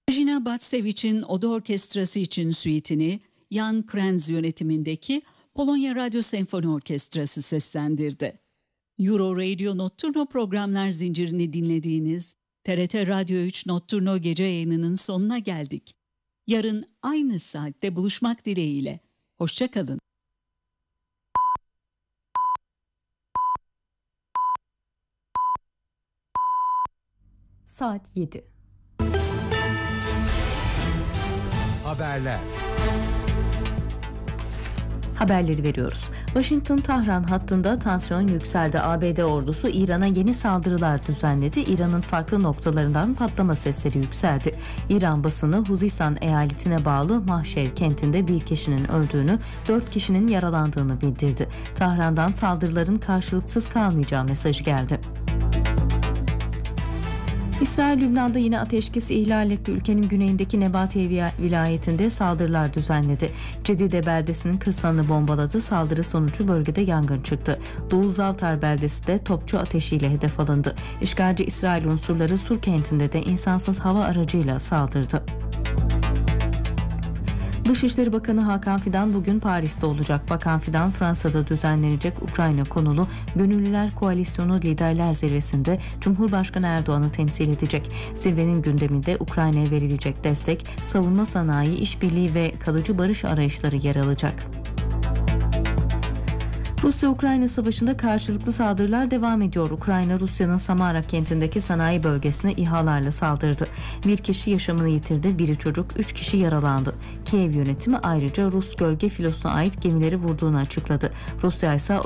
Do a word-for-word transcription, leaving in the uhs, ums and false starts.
Regina Batsevich'in Oda Orkestrası için suitini Jan Krenz yönetimindeki Polonya Radyo Senfoni Orkestrası seslendirdi. Euro Radio Notturno programlar zincirini dinlediğiniz T R T Radyo üç Notturno gece yayınının sonuna geldik. Yarın aynı saatte buluşmak dileğiyle. Hoşça kalın. Saat yedi. Haberler. Haberleri veriyoruz. Washington-Tahran hattında tansiyon yükseldi. A B D ordusu İran'a yeni saldırılar düzenledi. İran'ın farklı noktalarından patlama sesleri yükseldi. İran basını Huzistan eyaletine bağlı Mahşer kentinde bir kişinin öldüğünü, dört kişinin yaralandığını bildirdi. Tahran'dan saldırıların karşılıksız kalmayacağı mesajı geldi. İsrail, Lübnan'da yine ateşkes ihlal etti. Ülkenin güneyindeki Nebatiye vilayetinde saldırılar düzenledi. Cedide beldesinin kırsalını bombaladı. Saldırı sonucu bölgede yangın çıktı. Doğu Zaltar beldesi de topçu ateşiyle hedef alındı. İşgalci İsrail unsurları Sur kentinde de insansız hava aracıyla saldırdı. Dışişleri Bakanı Hakan Fidan bugün Paris'te olacak. Bakan Fidan, Fransa'da düzenlenecek Ukrayna konulu Gönüllüler Koalisyonu Liderler Zirvesi'nde Cumhurbaşkanı Erdoğan'ı temsil edecek. Zirvenin gündeminde Ukrayna'ya verilecek destek, savunma sanayi, işbirliği ve kalıcı barış arayışları yer alacak. Rusya-Ukrayna savaşında karşılıklı saldırılar devam ediyor. Ukrayna, Rusya'nın Samara kentindeki sanayi bölgesine İHA'larla saldırdı. Bir kişi yaşamını yitirdi, biri çocuk, üç kişi yaralandı. Kiev yönetimi ayrıca Rus gölge filosuna ait gemileri vurduğunu açıkladı. Rusya ise